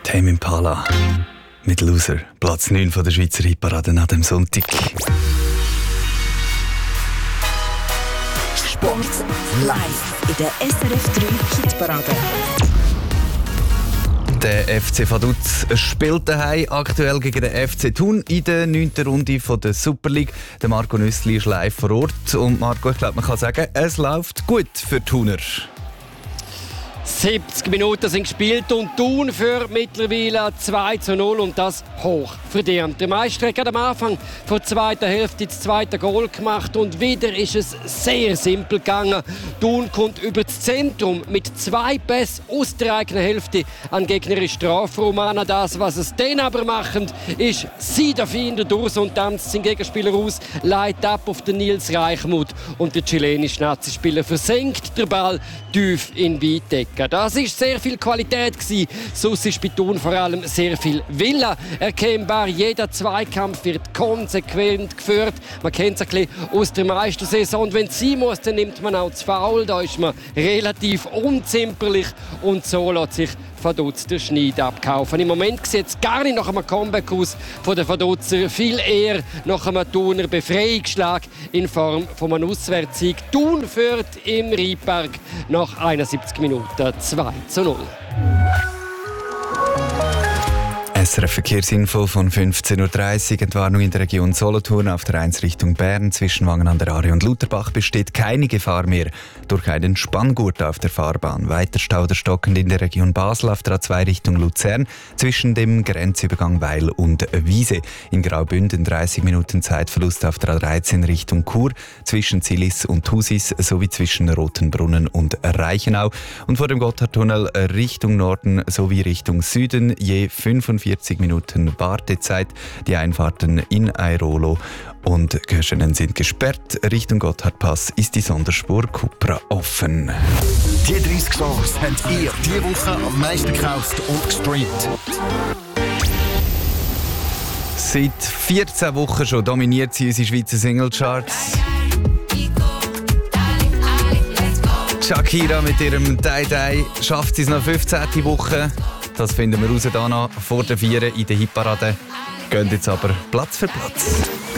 Tame Impala mit Loser, Platz 9 von der Schweizer Hitparade nach dem Sonntag. Sport live in der SRF 3 Hitparade. Der FC Vaduz spielt daheim aktuell gegen den FC Thun in der 9. Runde von der Super League. Der Marco Nüssli ist live vor Ort. Und Marco, ich glaube, man kann sagen, es läuft gut für die Thuner. 70 Minuten sind gespielt und Thun führt mittlerweile 2:0 und das hoch verdient. Der Meister hat gerade am Anfang der zweiten Hälfte das zweite Goal gemacht und wieder ist es sehr simpel gegangen. Thun kommt über das Zentrum mit 2 Pässen aus der eigenen Hälfte an gegnerische Strafraum an. Das, was es dann aber machen, ist, sie der Finder durch und tanzt seinen Gegenspieler aus, leitet ab auf den Nils Reichmuth und der chilenische Nazispieler versenkt den Ball tief in Weitecke. Das war sehr viel Qualität. Sonst ist bei Thun vor allem sehr viel Wille erkennbar. Jeder Zweikampf wird konsequent geführt. Man kennt es ein bisschen aus der Meistersaison. Und wenn es sein muss, dann nimmt man auch das Foul. Da ist man relativ unzimperlich. Und so lässt sich Vaduz den Schneid abkaufen. Im Moment sieht es gar nicht nach einem Comeback aus von den Vaduzer. Viel eher nach einem Thuner Befreiungsschlag in Form von einem Auswärtssieg. Thun führt im Rheinpark nach 71 Minuten 2:0. SRF Verkehrsinfo von 15:30 Uhr. Entwarnung in der Region Solothurn auf der 1 Richtung Bern zwischen Wangen an der Aare und Lutherbach besteht keine Gefahr mehr durch einen Spanngurt auf der Fahrbahn. Weiter Stau stockend in der Region Basel auf der A2 Richtung Luzern zwischen dem Grenzübergang Weil und Wiese. In Graubünden 30 Minuten Zeitverlust auf der A13 Richtung Chur zwischen Zillis und Thusis sowie zwischen Rotenbrunnen und Reichenau. Und vor dem Gotthardtunnel Richtung Norden sowie Richtung Süden je 45 Minuten Wartezeit. Die Einfahrten in Airolo und Köschenen sind gesperrt. Richtung Gotthardpass ist die Sonderspur Cupra offen. Die 30 Songs habt ihr diese Woche am meisten gekauft und gestreamt. Seit 14 Wochen schon dominiert sie unsere Schweizer Singlecharts. Shakira mit ihrem «Dai Dai» schafft sie es noch 15. Woche. Das finden wir raus hier noch vor der 4 in der Hitparade. Gehen jetzt aber Platz für Platz.